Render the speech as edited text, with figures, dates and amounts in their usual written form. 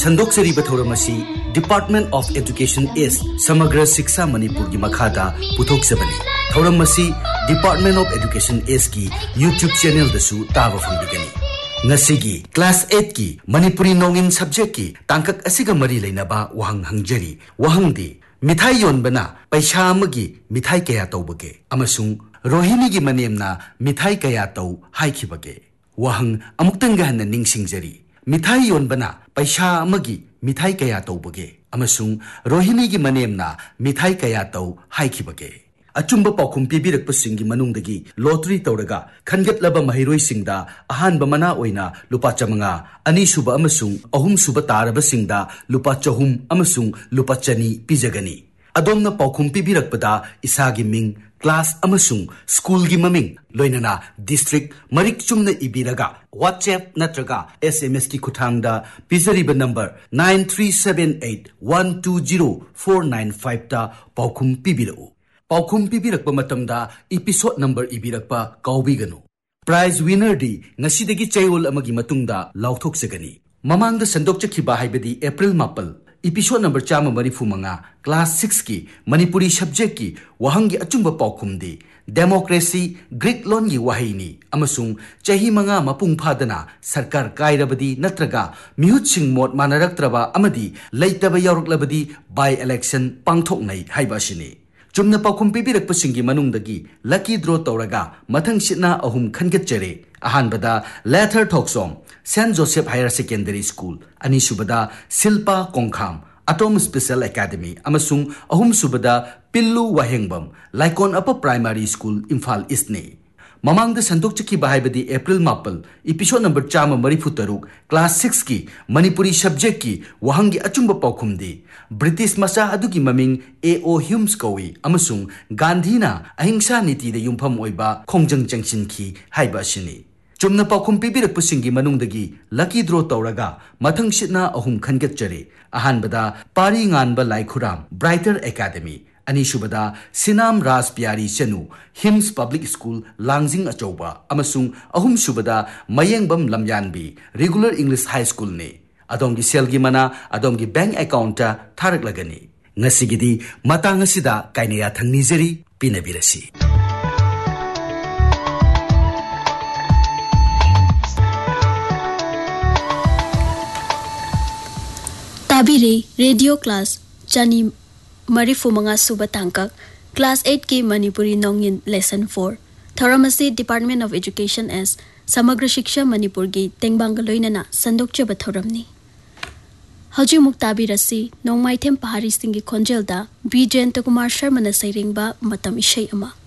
संदोक्सरी बथौरमसी department of education S समग्र शिक्षा मणिपुर की मखादा पुथोक्सबनी थौरमसी डिपार्टमेंट ऑफ एजुकेशन एस की यूट्यूब चैनल दसु ताबा फंगदिगनी नसिगी क्लास 8 की मणिपुरी नोंगिन सब्जेक्ट की तांकक असिगा मरी लेनबा वहंग हंगजरी वहंगदी मिठाई योनबना पैसा अमगी मिठाई कया तौबगे अमसुंग रोहिणी की मनेमना मिठाई कया तौ हाइखिबगे वहंग अमुक्तंग हन निंगसिंगजरी मिठाई योनबना पैसा अमगी मिठाई कया तौबगे अमसुंग रोहिणी की मनेमना मिठाई कया तौ हाइखिबगे अचुंब पाखुम पीबीरकपसिंगी मनुंगदगी लॉटरी तौरगा खनगतलबा महिरोइसिंगदा अहानबा मना ओइना लुपा चमंगा अनीसुबा अमसुंग अहुमसुबा तारबसिंगदा लुपा चहुम अमसुंग लुपा चनी पिजगनी अदोमना पाखुम पीबीरकपदा इसागी मिंग क्लास अमसुंग स्कूल की ममिंग लोइनना district Marik Chumna इबीरगा WhatsApp नत्रगा SMS की खुथांगदा पिजरीबा नंबर 9378120495 ता पाखुम पीबीरउ पाखुम पीबीरकपा मतमदा एपिसोड नंबर इबीरकपा काउबीगनु प्राइज विनर दी ngasiदगी चैओल अमगी मतुंगदा लाउथोक्सगनी ममांगदा संदोक्चखिबा हाइबदी अप्रैल 9 एपिसोड नंबर 435 क्लास 6 की मणिपुरी सब्जेक्ट की वहंगी अचुंबा पाखुमदी डेमोक्रेसी ग्रीक लोन की वहाईनी अमसुंग चही मंगा मपुंग फादना सरकार कायरबदी नत्रगा मिहुतसिंग मोट मानरक्त्रबा अमदी लेतबा यारुक्लबदी by election पांगथोकनै हाइबासिनी Chumna पाखुम पीबीरकपसिंगी मनुंगदगी lucky draw तौरगा मथंग Cina अहुम खनगतचरे अहानबदा लेथर थोक्सोम Saint Joseph higher secondary school अनीसुबदा Shilpa Konkham अटोम स्पेशल एकेडमी अमसुंग अहुमसुबदा पिल्लू वाहेंगबम लाइकोन अपर प्राइमरी स्कूल इम्फाल ईस्टने ममांगदा संदोक्चखिबा हाइबदी अप्रैल 9 एपिसोड नंबर 435 क्लास 6 की मणिपुरी सब्जेक्ट की वहंगी अचुंबा पाखुमदी ब्रिटिश मचा अदुगी ममिंग एओ ह्यूम्स कौई अमसुंग गांधीना अहिंसा नीति दे युमफम ओइबा खोंजंग चंगसिनखी हाइबासिनी चुमना पाखुम पीबीरकपसिंगी मनुंगदगी लकी ड्रॉ तौरगा मथंग सिना अहुम खनगतचरे अहानबदा पारी nganba लाइखुराम ब्राइटर एकेडमी अनीसुबदा सिनाम राज प्यारी चनु hymns public school लांगजिंग अचौबा अमसुंग अहुमसुबदा मयेंगबम लमयानबी regular English high school ने अदोंगी सेलगी मना अदोंगी bank account थारकलगनी ngasiगidi matang asida kainaya thangnijari pinabirasi ताबिरे radio class चनी मरीफु मंगा सुबा तांकक क्लास 8 की Manipuri नोंगिन lesson 4 थौरमसी department of education S समग्र शिक्षा मणिपुर की तेंगबांग लोइनना संदोक्चबा थौरमनी हजु मुक्ताबिरसी नोंमाइथेम पहाड़ी सिंगी खोंजेलदा बी जयंत कुमार शर्मा न सैरिंगबा मतम इशै अमा